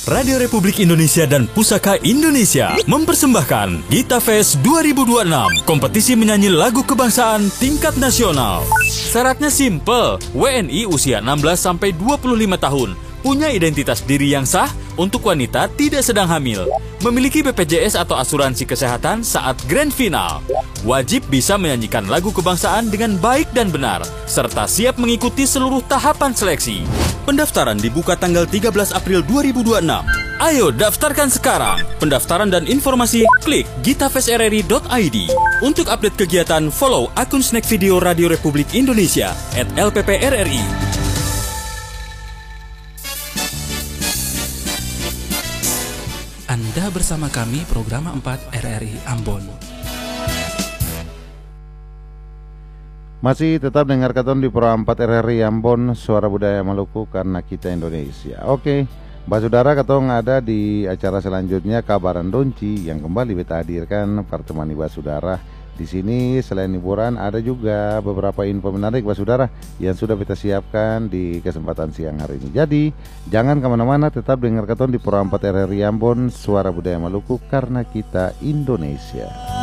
Radio Republik Indonesia dan Pusaka Indonesia mempersembahkan Gita Fest 2026, kompetisi menyanyi lagu kebangsaan tingkat nasional. Syaratnya simple, WNI usia 16-25 tahun, punya identitas diri yang sah, untuk wanita tidak sedang hamil, memiliki BPJS atau asuransi kesehatan saat grand final, wajib bisa menyanyikan lagu kebangsaan dengan baik dan benar, serta siap mengikuti seluruh tahapan seleksi. Pendaftaran dibuka tanggal 13 April 2026. Ayo daftarkan sekarang. Pendaftaran dan informasi klik gitafestrri.id. Untuk update kegiatan, follow akun Snack Video Radio Republik Indonesia @LPPRRI. Anda bersama kami program 4 RRI Ambon. Masih tetap dengar katon di Pro 4 RRI Ambon, Suara Budaya Maluku karena kita Indonesia. Oke, Mbak Saudara, katong ada di acara selanjutnya Kabaran Donci yang kembali beta hadirkan pertemuan Mbak Saudara. Di sini selain hiburan ada juga beberapa info menarik Mbak Saudara yang sudah beta siapkan di kesempatan siang hari ini. Jadi jangan kemana-mana, tetap dengar katon di Pro 4 RRI Ambon, Suara Budaya Maluku karena kita Indonesia.